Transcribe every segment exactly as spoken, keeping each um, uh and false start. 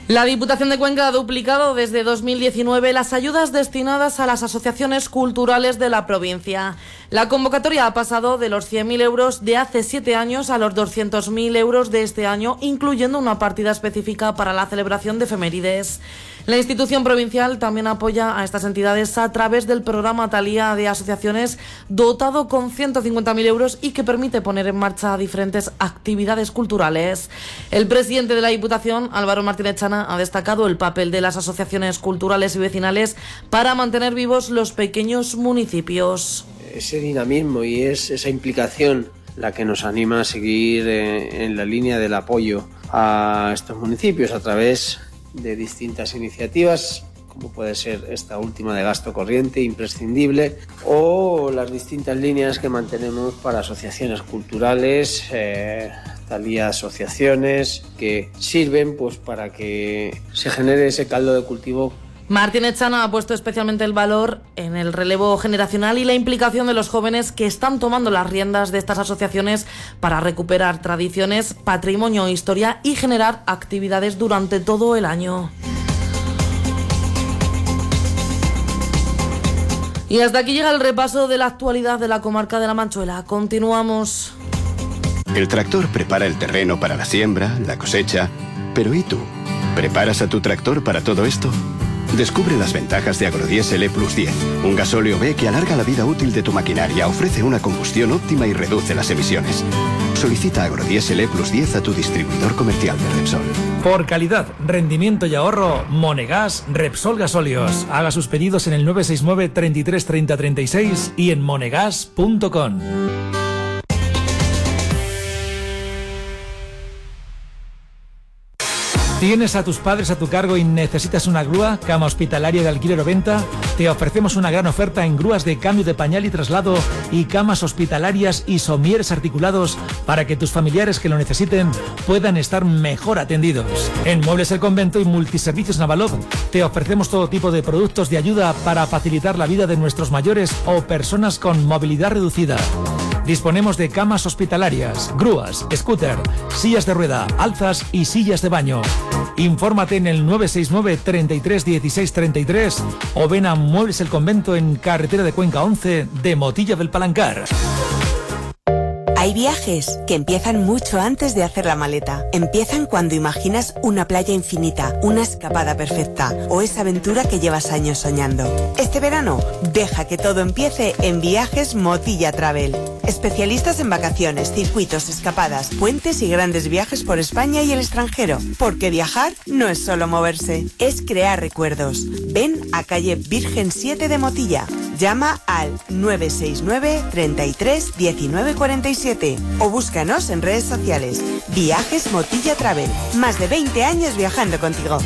La Diputación de Cuenca ha duplicado desde dos mil diecinueve las ayudas destinadas a las asociaciones culturales de la provincia. La convocatoria ha pasado de los cien mil euros de hace siete años a los doscientos mil euros de este año, incluyendo una partida específica para la celebración de efemérides. La institución provincial también apoya a estas entidades a través del programa Talía de asociaciones, dotado con ciento cincuenta mil euros y que permite poner en marcha diferentes actividades culturales. El presidente de la Diputación, Álvaro Martínez Chana, ha destacado el papel de las asociaciones culturales y vecinales para mantener vivos los pequeños municipios. Ese dinamismo y es esa implicación la que nos anima a seguir en la línea del apoyo a estos municipios a través de distintas iniciativas, como puede ser esta última de gasto corriente imprescindible, o las distintas líneas que mantenemos para asociaciones culturales, eh, talía asociaciones que sirven pues para que se genere ese caldo de cultivo. Martínez Chana ha puesto especialmente el valor en el relevo generacional y la implicación de los jóvenes que están tomando las riendas de estas asociaciones para recuperar tradiciones, patrimonio e historia y generar actividades durante todo el año. Y hasta aquí llega el repaso de la actualidad de la comarca de La Manchuela. Continuamos. El tractor prepara el terreno para la siembra, la cosecha. Pero ¿y tú? ¿Preparas a tu tractor para todo esto? Descubre las ventajas de Agrodiesel E plus diez, un gasóleo B que alarga la vida útil de tu maquinaria, ofrece una combustión óptima y reduce las emisiones. Solicita Agrodiesel E plus diez a tu distribuidor comercial de Repsol. Por calidad, rendimiento y ahorro, Monegas Repsol Gasóleos. Haga sus pedidos en el nueve seis nueve, treinta y tres, treinta, treinta y seis y en monegas punto com. ¿Tienes a tus padres a tu cargo y necesitas una grúa, cama hospitalaria de alquiler o venta? Te ofrecemos una gran oferta en grúas de cambio de pañal y traslado y camas hospitalarias y somieres articulados para que tus familiares que lo necesiten puedan estar mejor atendidos. En Muebles El Convento y Multiservicios Navalov te ofrecemos todo tipo de productos de ayuda para facilitar la vida de nuestros mayores o personas con movilidad reducida. Disponemos de camas hospitalarias, grúas, scooter, sillas de rueda, alzas y sillas de baño. Infórmate en el nueve seis nueve, treinta y tres, dieciséis, treinta y tres o ven a Muebles El Convento en Carretera de Cuenca once de Motilla del Palancar. Hay viajes que empiezan mucho antes de hacer la maleta. Empiezan cuando imaginas una playa infinita, una escapada perfecta o esa aventura que llevas años soñando. Este verano, deja que todo empiece en Viajes Motilla Travel. Especialistas en vacaciones, circuitos, escapadas, puentes y grandes viajes por España y el extranjero. Porque viajar no es solo moverse, es crear recuerdos. Ven a calle Virgen siete de Motilla. Llama al nueve seis nueve, treinta y tres, diecinueve, cuarenta y siete o búscanos en redes sociales. Viajes Motilla Travel. Más de veinte años viajando contigo.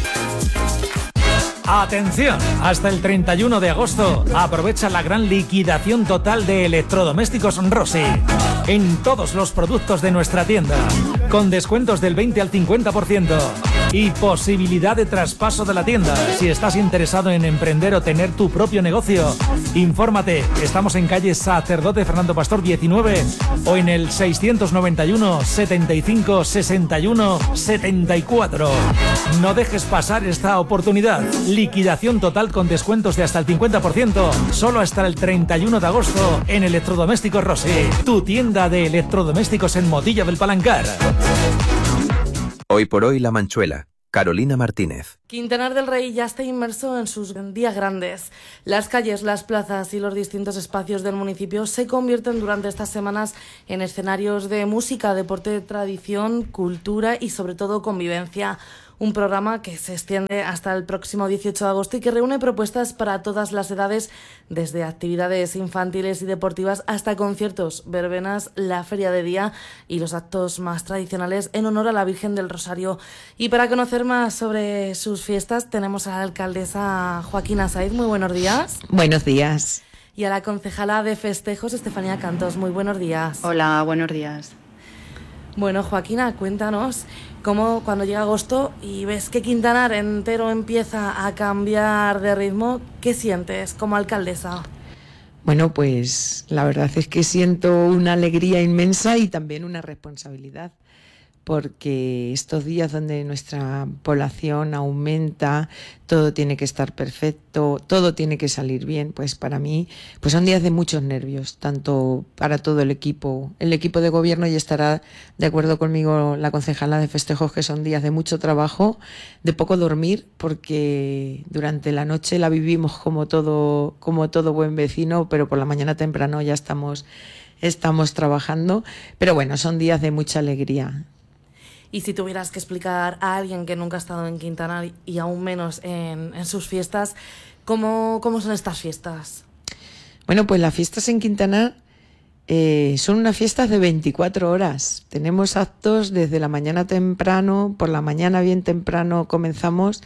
Atención, hasta el treinta y uno de agosto aprovecha la gran liquidación total de electrodomésticos Rossi en todos los productos de nuestra tienda, con descuentos del veinte al cincuenta por ciento y posibilidad de traspaso de la tienda. Si estás interesado en emprender o tener tu propio negocio, infórmate. Estamos en calle Sacerdote Fernando Pastor diecinueve o en el seiscientos noventa y uno, setenta y cinco, sesenta y uno, setenta y cuatro. No dejes pasar esta oportunidad. Liquidación total con descuentos de hasta el cincuenta por ciento, solo hasta el treinta y uno de agosto en Electrodomésticos Rossi, tu tienda de electrodomésticos en Motilla del Palancar. Hoy por hoy La Manchuela. Carolina Martínez. Quintanar del Rey ya está inmerso en sus días grandes. Las calles, las plazas y los distintos espacios del municipio se convierten durante estas semanas en escenarios de música, deporte, tradición, cultura y sobre todo convivencia. Un programa que se extiende hasta el próximo dieciocho de agosto y que reúne propuestas para todas las edades, desde actividades infantiles y deportivas hasta conciertos, verbenas, la feria de día y los actos más tradicionales en honor a la Virgen del Rosario. Y para conocer más sobre sus fiestas tenemos a la alcaldesa Joaquina Saiz. Muy buenos días. Buenos días. Y a la concejala de festejos, Estefanía Cantos. Muy buenos días. Hola, buenos días. Bueno, Joaquina, cuéntanos cómo cuando llega agosto y ves que Quintanar entero empieza a cambiar de ritmo, ¿qué sientes como alcaldesa? Bueno, pues la verdad es que siento una alegría inmensa y también una responsabilidad, porque estos días donde nuestra población aumenta, todo tiene que estar perfecto, todo tiene que salir bien, pues para mí pues son días de muchos nervios, tanto para todo el equipo, el equipo de gobierno, y estará de acuerdo conmigo la concejala de festejos, que son días de mucho trabajo, de poco dormir, porque durante la noche la vivimos como todo, como todo buen vecino, pero por la mañana temprano ya estamos, estamos trabajando, pero bueno, son días de mucha alegría. Y si tuvieras que explicar a alguien que nunca ha estado en Quintanar y aún menos en, en sus fiestas, ¿cómo, cómo son estas fiestas? Bueno, pues las fiestas en Quintanar eh, son unas fiestas de veinticuatro horas. Tenemos actos desde la mañana temprano, por la mañana bien temprano comenzamos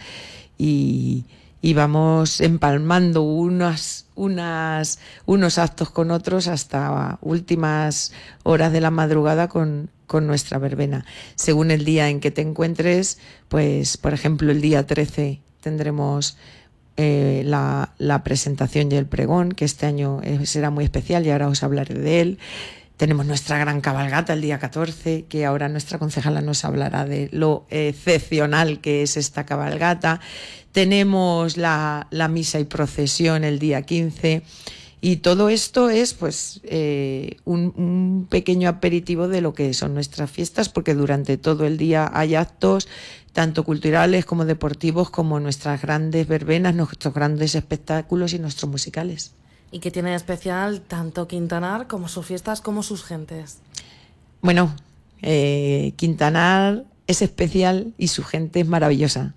y, y vamos empalmando unas, unas, unos actos con otros hasta últimas horas de la madrugada con... con nuestra verbena. Según el día en que te encuentres, pues por ejemplo el día trece tendremos eh, la, la presentación y el pregón, que este año eh, será muy especial y ahora os hablaré de él. Tenemos nuestra gran cabalgata el día catorce, que ahora nuestra concejala nos hablará de lo excepcional que es esta cabalgata. Tenemos la, la misa y procesión el día quince. Y todo esto es pues eh, un, un pequeño aperitivo de lo que son nuestras fiestas, porque durante todo el día hay actos, tanto culturales como deportivos, como nuestras grandes verbenas, nuestros grandes espectáculos y nuestros musicales. ¿Y qué tiene de especial tanto Quintanar como sus fiestas como sus gentes? Bueno, eh, Quintanar es especial y su gente es maravillosa.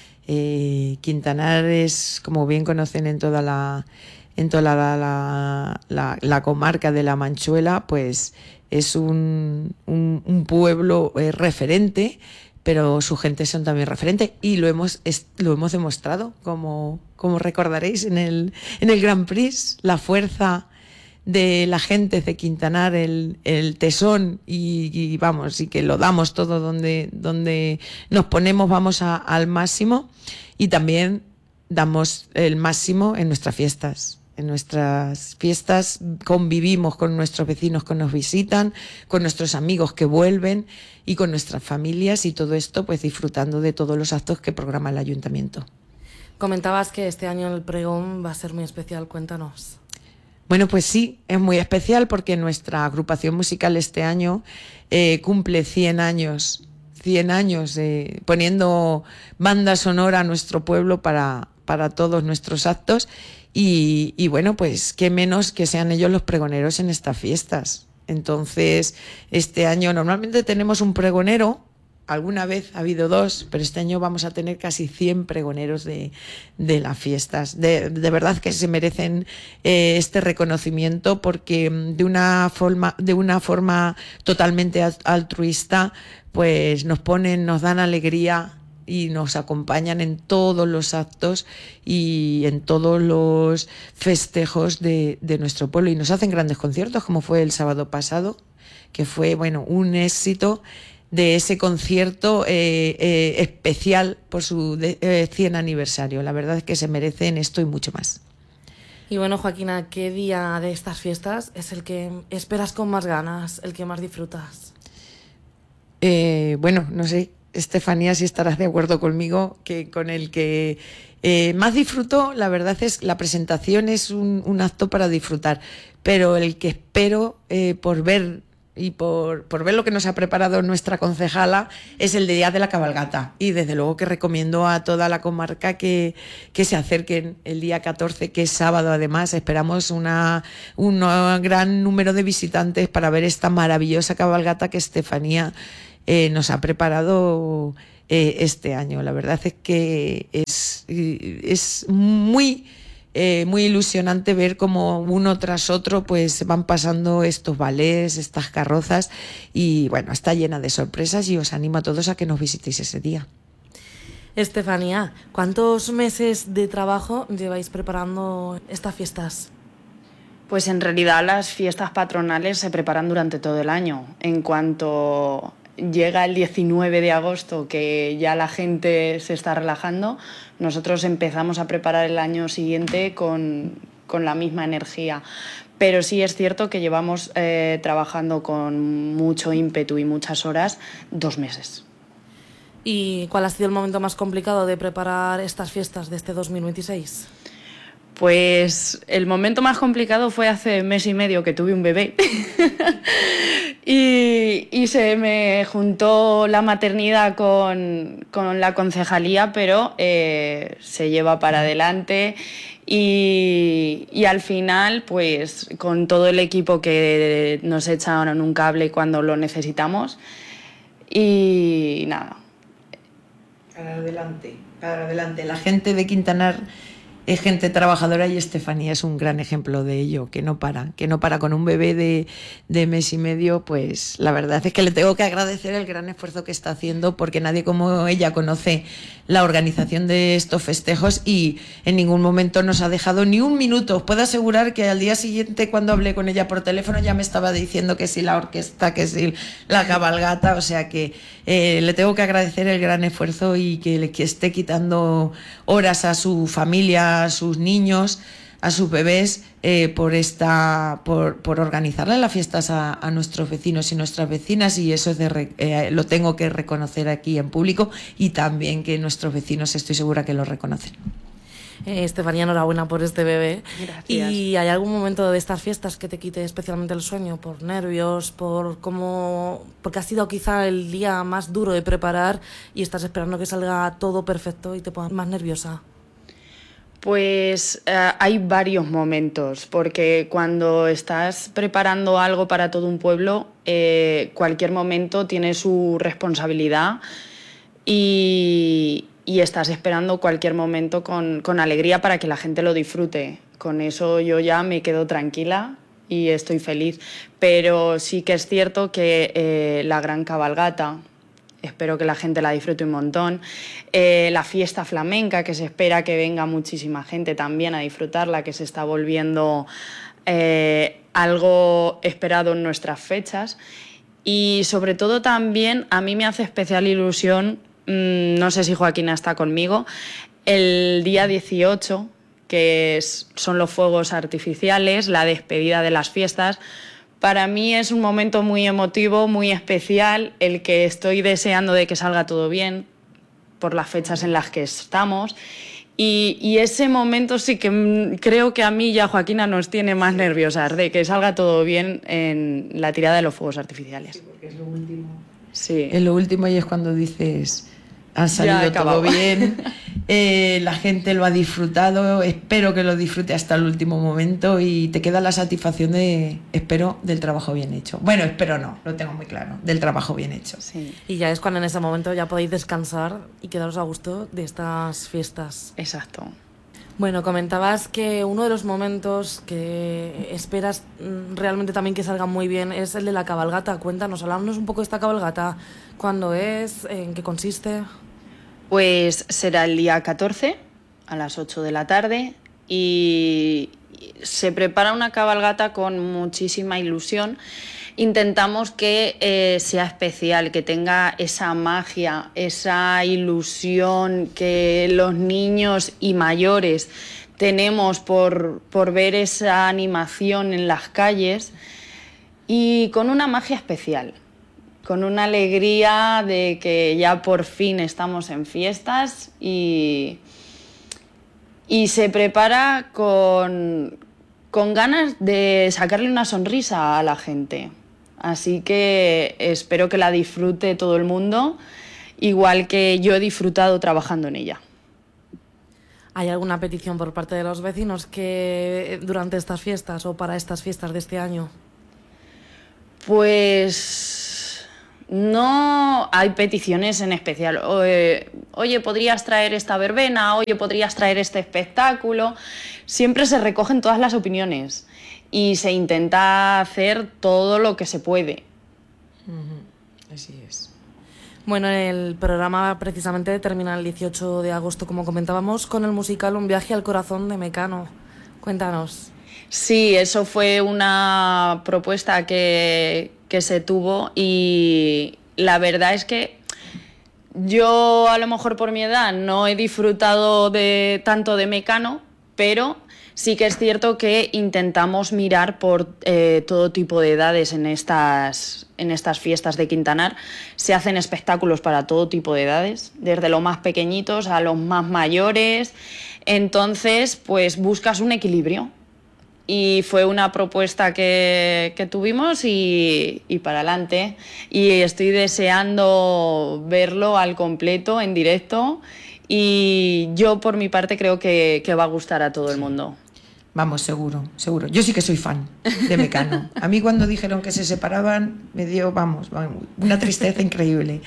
Eh, Quintanar es, como bien conocen en toda la... en toda la, la, la, la comarca de la Manchuela, pues es un, un, un pueblo eh, referente, pero su gente son también referentes y lo hemos, es, lo hemos demostrado, como, como recordaréis en el, en el Grand Prix, la fuerza de la gente de Quintanar, el, el tesón y, y vamos, y que lo damos todo donde, donde nos ponemos, vamos a, al máximo, y también damos el máximo en nuestras fiestas. En nuestras fiestas convivimos con nuestros vecinos que nos visitan, con nuestros amigos que vuelven y con nuestras familias, y todo esto pues disfrutando de todos los actos que programa el ayuntamiento. Comentabas que este año el pregón va a ser muy especial, cuéntanos. Bueno, pues sí, es muy especial porque nuestra agrupación musical este año eh, cumple cien años, cien años eh, poniendo banda sonora a nuestro pueblo para, para todos nuestros actos. Y, y bueno, pues qué menos que sean ellos los pregoneros en estas fiestas. Entonces, este año normalmente tenemos un pregonero, alguna vez ha habido dos, pero este año vamos a tener casi cien pregoneros de, de las fiestas. De, de verdad que se merecen eh, este reconocimiento, porque de una forma, de una forma totalmente altruista, pues nos ponen, nos dan alegría y nos acompañan en todos los actos y en todos los festejos de, de nuestro pueblo, y nos hacen grandes conciertos, como fue el sábado pasado, que fue bueno un éxito de ese concierto eh, eh, especial por su de, eh, cien aniversario. La verdad es que se merecen esto y mucho más. Y bueno, Joaquina, ¿qué día de estas fiestas es el que esperas con más ganas, el que más disfrutas? Eh, bueno, no sé, Estefanía, si estarás de acuerdo conmigo, que con el que eh, más disfruto, la verdad es que la presentación es un, un acto para disfrutar, pero el que espero eh, por ver y por, por ver lo que nos ha preparado nuestra concejala es el día de la cabalgata, y desde luego que recomiendo a toda la comarca que, que se acerquen el día catorce, que es sábado. Además esperamos una, un gran número de visitantes para ver esta maravillosa cabalgata que Estefanía Eh, nos ha preparado eh, este año. La verdad es que es, es muy, eh, muy ilusionante ver cómo uno tras otro pues van pasando estos ballets, estas carrozas, y bueno, está llena de sorpresas, y os animo a todos a que nos visitéis ese día. Estefanía, ¿cuántos meses de trabajo lleváis preparando estas fiestas? Pues en realidad las fiestas patronales se preparan durante todo el año. En cuanto llega el diecinueve de agosto, que ya la gente se está relajando, nosotros empezamos a preparar el año siguiente con, con la misma energía. Pero sí es cierto que llevamos eh, trabajando con mucho ímpetu y muchas horas dos meses. ¿Y cuál ha sido el momento más complicado de preparar estas fiestas de este dos mil veintiséis? Pues el momento más complicado fue hace mes y medio que tuve un bebé y, y se me juntó la maternidad con, con la concejalía, pero eh, se lleva para adelante y, y al final, pues con todo el equipo que nos echaron un cable cuando lo necesitamos y nada. Para adelante, para adelante. La gente de Quintanar es gente trabajadora y Estefanía es un gran ejemplo de ello, que no para, que no para con un bebé de, de mes y medio. Pues la verdad es que le tengo que agradecer el gran esfuerzo que está haciendo, porque nadie como ella conoce la organización de estos festejos y en ningún momento nos ha dejado ni un minuto. Os puedo asegurar que al día siguiente, cuando hablé con ella por teléfono, ya me estaba diciendo que sí la orquesta, que sí la cabalgata, o sea que eh, le tengo que agradecer el gran esfuerzo y que le que esté quitando horas a su familia, a sus niños, a sus bebés, eh, por esta por, por organizarle las fiestas a, a nuestros vecinos y nuestras vecinas, y eso es de, eh, lo tengo que reconocer aquí en público, y también que nuestros vecinos estoy segura que lo reconocen. Eh, Estefanía, enhorabuena por este bebé. Gracias. ¿Y hay algún momento de estas fiestas que te quite especialmente el sueño? ¿Por nervios? ¿Por cómo? Porque ha sido quizá el día más duro de preparar y estás esperando que salga todo perfecto y te pongas más nerviosa. Pues eh, hay varios momentos, porque cuando estás preparando algo para todo un pueblo, eh, cualquier momento tiene su responsabilidad y, y estás esperando cualquier momento con, con alegría para que la gente lo disfrute. Con eso yo ya me quedo tranquila y estoy feliz. Pero sí que es cierto que eh, la gran cabalgata, espero que la gente la disfrute un montón. Eh, la fiesta flamenca, que se espera que venga muchísima gente también a disfrutarla, que se está volviendo eh, algo esperado en nuestras fechas. Y sobre todo también a mí me hace especial ilusión, mmm, no sé si Joaquina está conmigo, el día dieciocho, que es, son los fuegos artificiales, la despedida de las fiestas. Para mí es un momento muy emotivo, muy especial, el que estoy deseando de que salga todo bien por las fechas en las que estamos. Y, y ese momento sí que creo que a mí y a Joaquina nos tiene más nerviosas, de que salga todo bien en la tirada de los fuegos artificiales. Sí, porque es lo último. Sí. Es lo último y es cuando dices, ha salido todo bien, eh, la gente lo ha disfrutado, espero que lo disfrute hasta el último momento y te queda la satisfacción de, espero, del trabajo bien hecho. Bueno, espero no, lo tengo muy claro, del trabajo bien hecho. Sí. Y ya es cuando en ese momento ya podéis descansar y quedaros a gusto de estas fiestas. Exacto. Bueno, comentabas que uno de los momentos que esperas mm, realmente también que salga muy bien es el de la cabalgata. Cuéntanos, háblanos un poco de esta cabalgata. ¿Cuándo es? ¿En qué consiste? Pues será el día catorce a las ocho de la tarde y se prepara una cabalgata con muchísima ilusión. Intentamos que eh, sea especial, que tenga esa magia, esa ilusión que los niños y mayores tenemos por, por ver esa animación en las calles, y con una magia especial, con una alegría de que ya por fin estamos en fiestas y, y se prepara con, con ganas de sacarle una sonrisa a la gente. Así que espero que la disfrute todo el mundo, igual que yo he disfrutado trabajando en ella. ¿Hay alguna petición por parte de los vecinos que durante estas fiestas o para estas fiestas de este año? Pues no hay peticiones en especial. Oye, oye, ¿podrías traer esta verbena? Oye, ¿podrías traer este espectáculo? Siempre se recogen todas las opiniones y se intenta hacer todo lo que se puede. Uh-huh. Así es. Bueno, el programa precisamente termina el dieciocho de agosto, como comentábamos, con el musical Un viaje al corazón de Mecano. Cuéntanos. Sí, eso fue una propuesta que, que se tuvo y la verdad es que yo, a lo mejor por mi edad, no he disfrutado de, tanto de Mecano, pero sí que es cierto que intentamos mirar por eh, todo tipo de edades en estas, en estas fiestas de Quintanar. Se hacen espectáculos para todo tipo de edades, desde los más pequeñitos a los más mayores. Entonces, pues buscas un equilibrio. Y fue una propuesta que, que tuvimos y, y para adelante. Y estoy deseando verlo al completo, en directo. Y yo, por mi parte, creo que, que va a gustar a todo el mundo. Vamos, seguro, seguro. Yo sí que soy fan de Mecano. A mí cuando dijeron que se separaban, me dio, vamos, una tristeza increíble.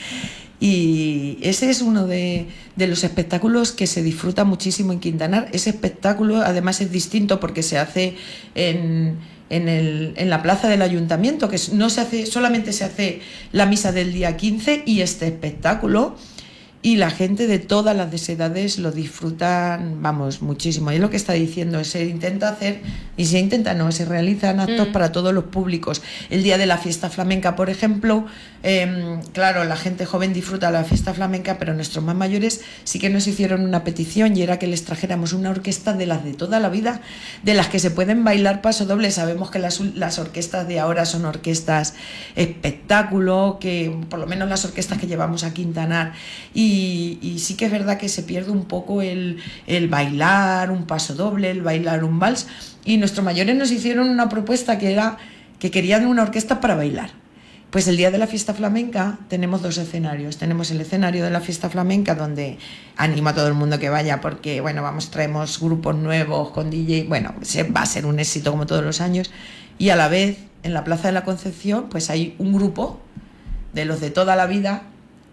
Y ese es uno de, de los espectáculos que se disfruta muchísimo en Quintanar. Ese espectáculo además es distinto porque se hace en, en, el, en la plaza del ayuntamiento, que no se hace, solamente se hace la misa del día quince y este espectáculo. Y la gente de todas las edades lo disfrutan, vamos, muchísimo. Y es lo que está diciendo, se intenta hacer, y se intenta no, se realizan actos mm. para todos los públicos. El día de la fiesta flamenca, por ejemplo, eh, claro, la gente joven disfruta la fiesta flamenca, pero nuestros más mayores sí que nos hicieron una petición y era que les trajéramos una orquesta de las de toda la vida, de las que se pueden bailar paso doble. Sabemos que las, las orquestas de ahora son orquestas espectáculo, que por lo menos las orquestas que llevamos a Quintanar, y Y, y sí que es verdad que se pierde un poco el, el bailar un paso doble, el bailar un vals, y nuestros mayores nos hicieron una propuesta que era que querían una orquesta para bailar. Pues el día de la fiesta flamenca tenemos dos escenarios. Tenemos el escenario de la fiesta flamenca, donde animo a todo el mundo que vaya, porque bueno, vamos, traemos grupos nuevos con D J, bueno, se, va a ser un éxito como todos los años, y a la vez en la Plaza de la Concepción pues hay un grupo de los de toda la vida,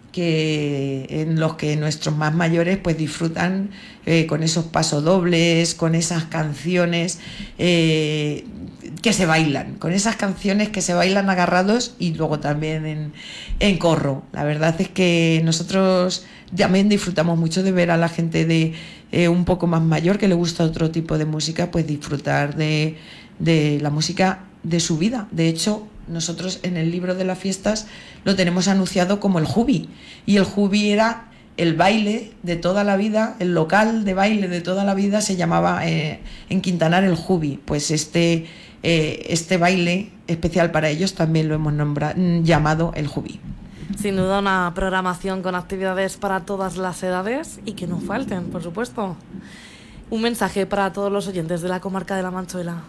que en los que nuestros más mayores pues disfrutan eh, con esos pasodobles, con esas canciones eh, que se bailan, con esas canciones que se bailan agarrados y luego también en, en corro. La verdad es que nosotros también disfrutamos mucho de ver a la gente de eh, un poco más mayor que le gusta otro tipo de música, pues disfrutar de, de la música de su vida. De hecho, nosotros en el libro de las fiestas lo tenemos anunciado como el Jubi, y el Jubi era el baile de toda la vida, el local de baile de toda la vida se llamaba eh, en Quintanar el Jubi. Pues este, eh, este baile especial para ellos también lo hemos nombrado, llamado el Jubi. Sin duda una programación con actividades para todas las edades y que no falten, por supuesto. Un mensaje para todos los oyentes de la comarca de La Manchuela.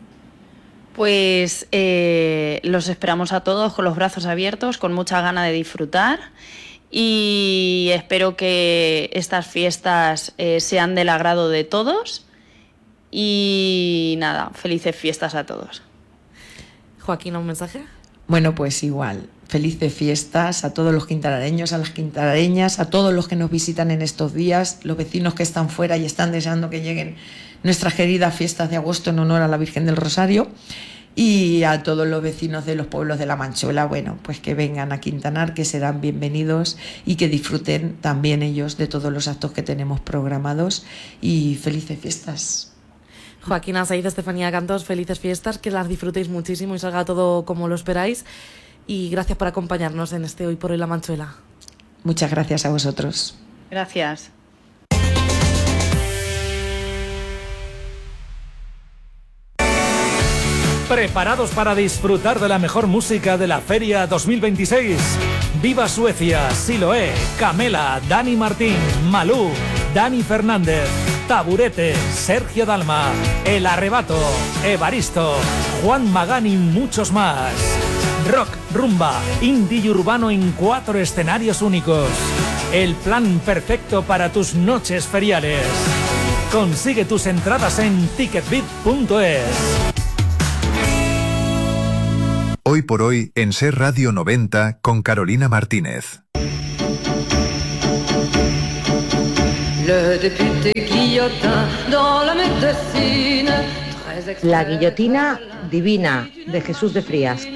Pues eh, los esperamos a todos con los brazos abiertos, con mucha gana de disfrutar, y espero que estas fiestas eh, sean del agrado de todos. Y nada, felices fiestas a todos. Joaquín, ¿un mensaje? Bueno, pues igual, felices fiestas a todos los quintanareños, a las quintanareñas, a todos los que nos visitan en estos días, los vecinos que están fuera y están deseando que lleguen nuestras queridas fiestas de agosto en honor a la Virgen del Rosario, y a todos los vecinos de los pueblos de La Manchuela, bueno, pues que vengan a Quintanar, que serán bienvenidos y que disfruten también ellos de todos los actos que tenemos programados, y felices fiestas. Joaquín Asaiz, Estefanía Cantos, felices fiestas, que las disfrutéis muchísimo y salga todo como lo esperáis, y gracias por acompañarnos en este Hoy por Hoy La Manchuela. Muchas gracias a vosotros. Gracias. ¿Preparados para disfrutar de la mejor música de la Feria dos mil veintiséis? Viva Suecia, Siloé, Camela, Dani Martín, Malú, Dani Fernández, Taburete, Sergio Dalma, El Arrebato, Evaristo, Juan Magán y muchos más. Rock, rumba, indie y urbano en cuatro escenarios únicos. El plan perfecto para tus noches feriales. Consigue tus entradas en ticketbit punto es. Hoy por hoy en Ser Radio noventa con Carolina Martínez. La guillotina divina de Jesús de Frías.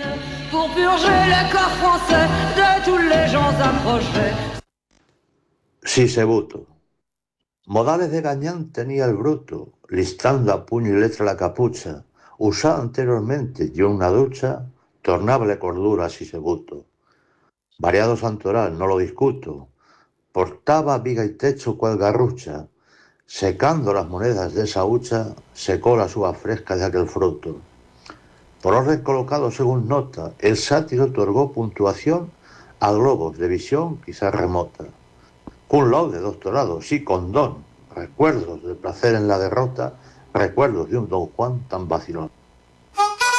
Sisebuto. Modales de gañán tenía el bruto, listando a puño y letra la capucha, usada anteriormente y una ducha, tornable cordura a Sisebuto. Variado santoral, no lo discuto, portaba viga y techo cual garrucha, Secando las monedas de esa hucha, secó las uvas frescas de aquel fruto. Por orden colocado según nota, el sátiro otorgó puntuación a globos de visión quizás remota. Cum laude, doctorado, sí, con don, recuerdos del placer en la derrota, recuerdos de un don Juan tan vacilón.